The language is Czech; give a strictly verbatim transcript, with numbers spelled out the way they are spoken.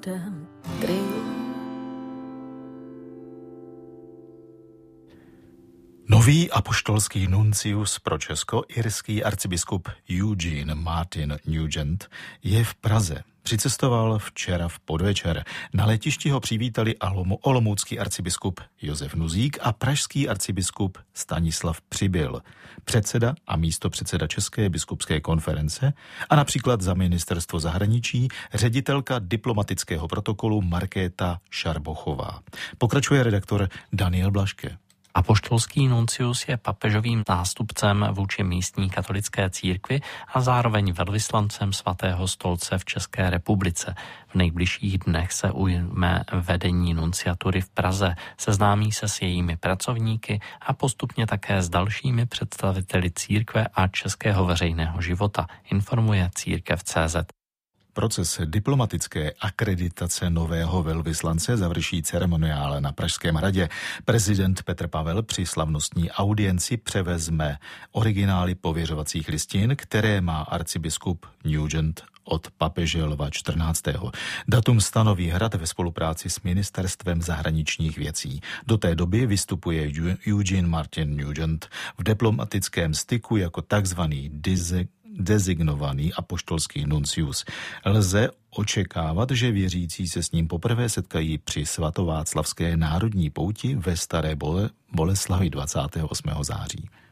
Nový apoštolský nuncius pro Česko, irský arcibiskup Eugene Martin Nugent, je v Praze. Přicestoval včera v podvečer. Na letišti ho přivítali olomoucký arcibiskup Josef Nuzík a pražský arcibiskup Stanislav Přibyl, předseda a místopředseda České biskupské konference a například za ministerstvo zahraničí ředitelka diplomatického protokolu Markéta Šarbochová. Pokračuje redaktor Daniel Blaške. Apoštolský nuncius je papežovým zástupcem vůči místní katolické církvi a zároveň velvyslancem Svatého stolce v České republice. V nejbližších dnech se ujme vedení nunciatury v Praze, seznámí se s jejími pracovníky a postupně také s dalšími představiteli církve a českého veřejného života, informuje církev tečka cé zet. Proces diplomatické akreditace nového velvyslance završí ceremoniál na Pražském hradě. Prezident Petr Pavel při slavnostní audienci převezme originály pověřovacích listin, které má arcibiskup Nugent od papeže Lva čtrnáctého. Datum stanoví hrad ve spolupráci s ministerstvem zahraničních věcí. Do té doby vystupuje Eugene Martin Nugent v diplomatickém styku jako takzvaný dize designovaný apoštolský nuncius. Lze očekávat, že věřící se s ním poprvé setkají při svatováclavské národní pouti ve Staré Bole, Boleslavi dvacátého osmého září.